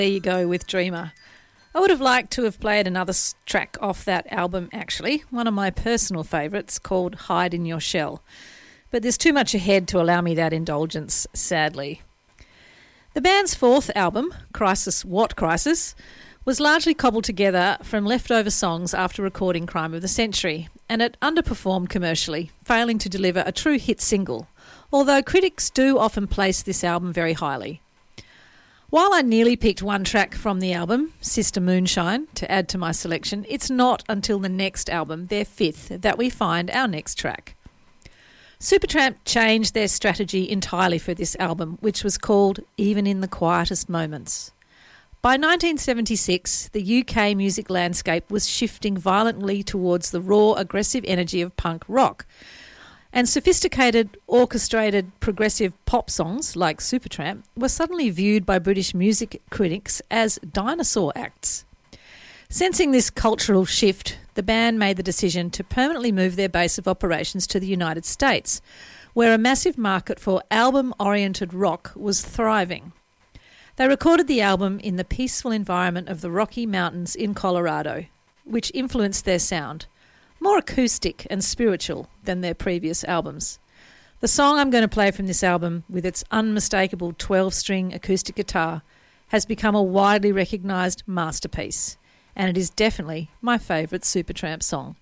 There you go with Dreamer. I would have liked to have played another track off that album, actually, one of my personal favourites called Hide in Your Shell. But there's too much ahead to allow me that indulgence, sadly. The band's fourth album, Crisis What Crisis, was largely cobbled together from leftover songs after recording Crime of the Century, and it underperformed commercially, failing to deliver a true hit single, although critics do often place this album very highly. While I nearly picked one track from the album, Sister Moonshine, to add to my selection, it's not until the next album, their fifth, that we find our next track. Supertramp changed their strategy entirely for this album, which was called Even in the Quietest Moments. By 1976, the UK music landscape was shifting violently towards the raw, aggressive energy of punk rock, and sophisticated, orchestrated, progressive pop songs like Supertramp were suddenly viewed by British music critics as dinosaur acts. Sensing this cultural shift, the band made the decision to permanently move their base of operations to the United States, where a massive market for album-oriented rock was thriving. They recorded the album in the peaceful environment of the Rocky Mountains in Colorado, which influenced their sound, more acoustic and spiritual than their previous albums. The song I'm going to play from this album, with its unmistakable 12-string acoustic guitar, has become a widely recognised masterpiece, and it is definitely my favourite Supertramp song.